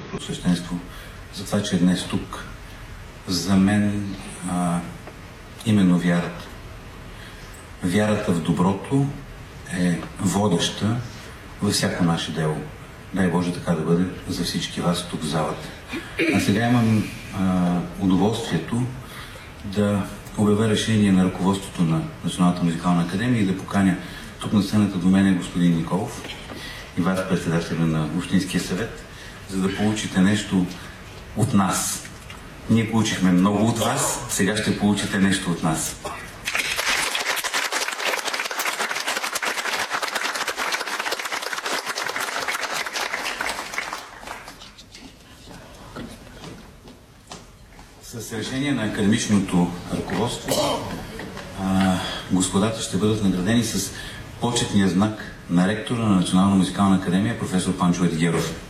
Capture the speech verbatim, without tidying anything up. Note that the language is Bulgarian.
Преосвещенство, за това, че е днес тук. За мен а, именно вярата. Вярата в доброто е водеща във всяко наше дело. Дай Боже така да бъде за всички вас тук в залата. А сега имам а, удоволствието да обявя решение на ръководството на Националната музикална академия и да поканя тук на сцената до мен господин Николов и вас, председателя на Общинския съвет, за да получите нещо от нас. Ние получихме много от вас, сега ще получите нещо от нас. С решение на академичното ръководство а, господата ще бъдат наградени с почетния знак на ректора на Национална музикална академия професор Панчо Едигеров.